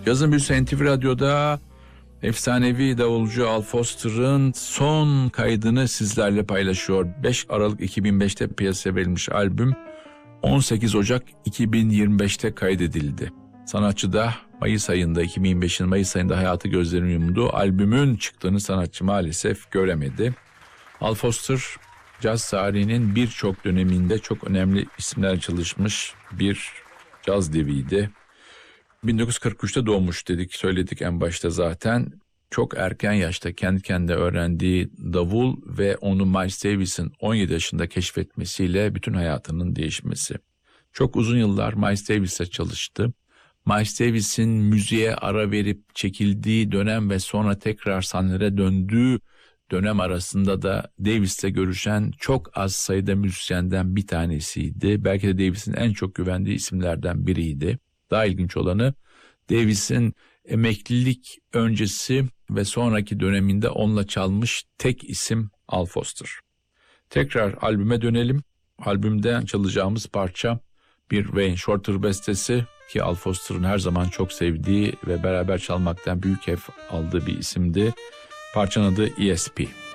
Yazın büyüsü NTV Radyo'da efsanevi davulcu Al Foster'ın son kaydını sizlerle paylaşıyor. 5 Aralık 2005'te piyasaya verilmiş albüm 18 Ocak 2025'te kaydedildi. Sanatçı da Mayıs ayında 2025'in Mayıs ayında hayatı gözlerini yumdu. Albümün çıktığını sanatçı maalesef göremedi. Al Foster, caz tarihinin birçok döneminde çok önemli isimler çalışmış bir caz deviydi. 1943'te doğmuş söyledik en başta zaten. Çok erken yaşta kendi kendine öğrendiği davul ve onu Miles Davis'in 17 yaşında keşfetmesiyle bütün hayatının değişmesi. Çok uzun yıllar Miles Davis'le çalıştı. Miles Davis'in müziğe ara verip çekildiği dönem ve sonra tekrar sahnelere döndüğü dönem arasında da Davis'le görüşen çok az sayıda müzisyenden bir tanesiydi. Belki de Davis'in en çok güvendiği isimlerden biriydi. Daha ilginç olanı Davis'in emeklilik öncesi ve sonraki döneminde onunla çalmış tek isim Al Foster. Tekrar albüme dönelim. Albümden çalacağımız parça bir Wayne Shorter bestesi ki Al Foster'ın her zaman çok sevdiği ve beraber çalmaktan büyük keyif aldığı bir isimdi. Parçanın adı ESP.